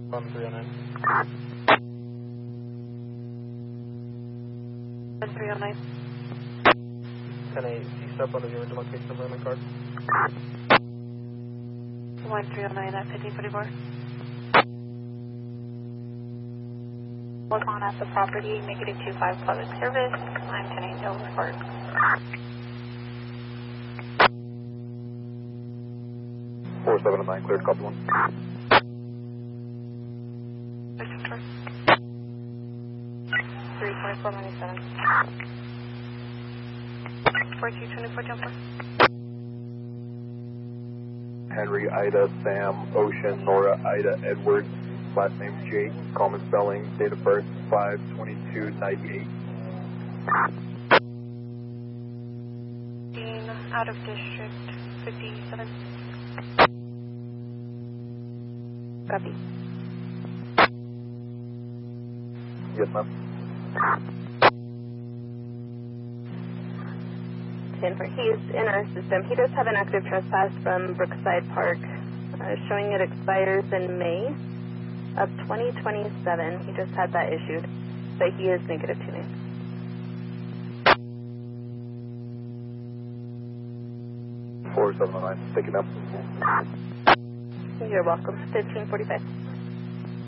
1309. 1309. 10-8, east up under the original case number on the card. 1309 at 1544. Was on at the property, negative 25 public service. I'm 10-8, no report. 4709, cleared, copy 1. 32497. 4224 jumper. Henry, Ida, Sam, Ocean, Nora, Ida, Edward, last name Jake, common spelling, date of birth 5/22/98. Dean, out of district 57. Copy. Yes, ma'am. He is in our system. He does have an active trespass from Brookside Park, showing it expires in May of 2027. He just had that issued, but he is negative tuning. Four 709, picking up. You're welcome. 1545.